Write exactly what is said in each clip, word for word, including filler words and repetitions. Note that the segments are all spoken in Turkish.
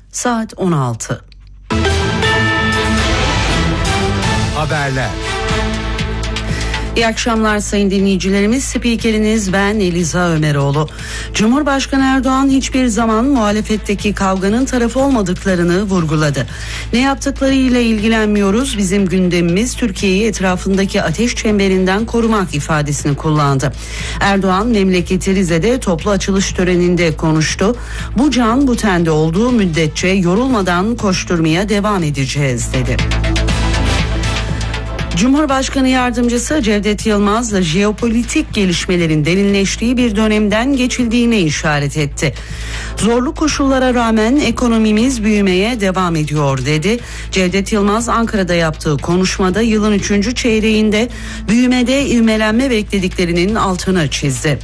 Saat on altı. Haberler. İyi akşamlar sayın dinleyicilerimiz. Spikeriniz ben Eliza Ömeroğlu. Cumhurbaşkanı Erdoğan hiçbir zaman muhalefetteki kavganın tarafı olmadıklarını vurguladı. Ne yaptıklarıyla ilgilenmiyoruz. Bizim gündemimiz Türkiye'yi etrafındaki ateş çemberinden korumak ifadesini kullandı. Erdoğan memleketi Rize'de toplu açılış töreninde konuştu. Bu can bu tende olduğu müddetçe yorulmadan koşturmaya devam edeceğiz dedi. Cumhurbaşkanı Yardımcısı Cevdet Yılmaz'la jeopolitik gelişmelerin derinleştiği bir dönemden geçildiğine işaret etti. Zorlu koşullara rağmen ekonomimiz büyümeye devam ediyor dedi. Cevdet Yılmaz Ankara'da yaptığı konuşmada yılın üçüncü çeyreğinde büyümede ivmelenme beklediklerinin altını çizdi.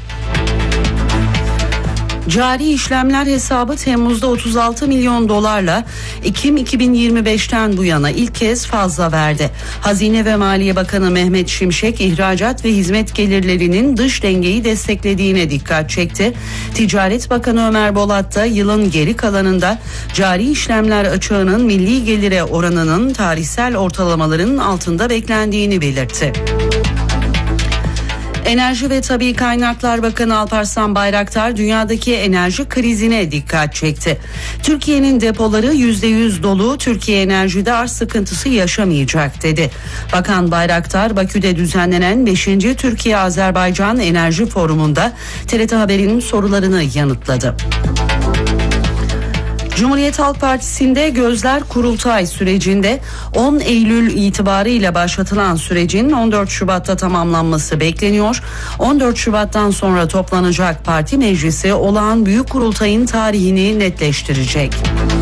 Cari işlemler hesabı Temmuz'da otuz altı milyon dolarla Ekim iki bin yirmi beşten bu yana ilk kez fazla verdi. Hazine ve Maliye Bakanı Mehmet Şimşek ihracat ve hizmet gelirlerinin dış dengeyi desteklediğine dikkat çekti. Ticaret Bakanı Ömer Bolat da yılın geri kalanında cari işlemler açığının milli gelire oranının tarihsel ortalamaların altında beklendiğini belirtti. Enerji ve Tabii Kaynaklar Bakanı Alparslan Bayraktar dünyadaki enerji krizine dikkat çekti. Türkiye'nin depoları yüzde yüz dolu, Türkiye enerjide arz sıkıntısı yaşamayacak dedi. Bakan Bayraktar Bakü'de düzenlenen beşinci Türkiye-Azerbaycan Enerji Forumu'nda T R T Haber'in sorularını yanıtladı. Cumhuriyet Halk Partisi'nde gözler kurultay sürecinde on Eylül itibarıyla başlatılan sürecin on dört Şubat'ta tamamlanması bekleniyor. on dört Şubat'tan sonra toplanacak parti meclisi olağan büyük kurultayın tarihini netleştirecek.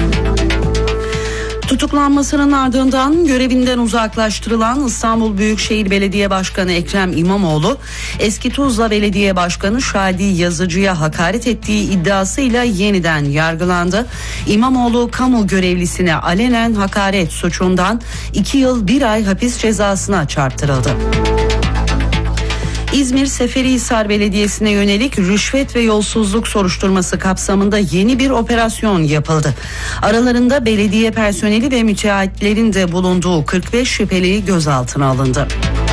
Tutuklanmasının ardından görevinden uzaklaştırılan İstanbul Büyükşehir Belediye Başkanı Ekrem İmamoğlu, eski Tuzla Belediye Başkanı Şadi Yazıcı'ya hakaret ettiği iddiasıyla yeniden yargılandı. İmamoğlu kamu görevlisine alenen hakaret suçundan iki yıl bir ay hapis cezasına çarptırıldı. İzmir Seferihisar Belediyesi'ne yönelik rüşvet ve yolsuzluk soruşturması kapsamında yeni bir operasyon yapıldı. Aralarında belediye personeli ve müteahhitlerin de bulunduğu kırk beş şüpheli gözaltına alındı.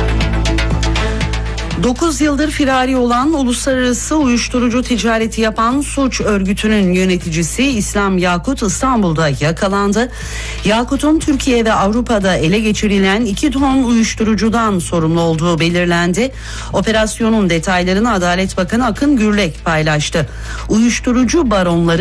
dokuz yıldır firari olan uluslararası uyuşturucu ticareti yapan suç örgütünün yöneticisi İslam Yakut İstanbul'da yakalandı. Yakut'un Türkiye ve Avrupa'da ele geçirilen iki ton uyuşturucudan sorumlu olduğu belirlendi. Operasyonun detaylarını Adalet Bakanı Akın Gürlek paylaştı. Uyuşturucu baronları